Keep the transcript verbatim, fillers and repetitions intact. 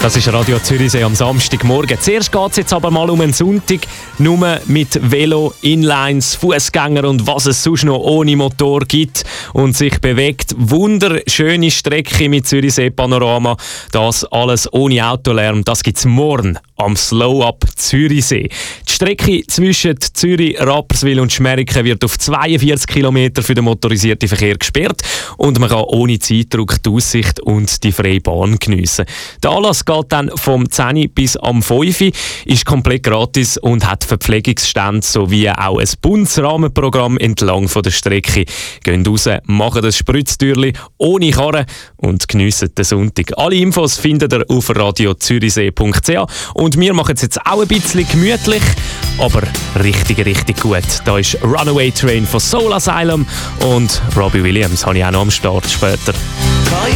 Das ist Radio Zürichsee am Samstagmorgen. Zuerst geht es jetzt aber mal um einen Sonntag, nur mit Velo, Inlines, Fußgänger und was es sonst noch ohne Motor gibt und sich bewegt. Wunderschöne Strecke mit Zürichsee-Panorama. Das alles ohne Autolärm. Das gibt es morgen am Slow-Up Zürichsee. Die Strecke zwischen Zürich, Rapperswil und Schmeriken wird auf zweiundvierzig Kilometer für den motorisierten Verkehr gesperrt und man kann ohne Zeitdruck die Aussicht und die freie Bahn geniessen. Der Anlass geht dann vom zehn bis am fünf, ist komplett gratis und hat Verpflegungsstände sowie auch ein Bundesrahmenprogramm entlang von der Strecke. Gehen raus, machen das Spritztürli ohne Karre und geniessen den Sonntag. Alle Infos findet ihr auf radio zürichsee punkt c h und wir machen es jetzt auch ein bisschen gemütlich, aber richtig, richtig gut. Da ist Runaway Train von Soul Asylum und Robbie Williams habe ich auch noch am Start später.